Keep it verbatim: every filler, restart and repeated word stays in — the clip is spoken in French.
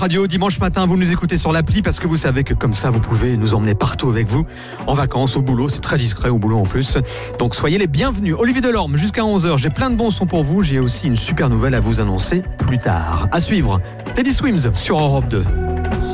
Radio. Dimanche matin, vous nous écoutez sur l'appli parce que vous savez que comme ça, vous pouvez nous emmener partout avec vous, en vacances, au boulot. C'est très discret au boulot en plus. Donc soyez les bienvenus. Olivier Delorme, jusqu'à onze heures. J'ai plein de bons sons pour vous. J'ai aussi une super nouvelle à vous annoncer plus tard. À suivre, Teddy Swims sur Europe deux.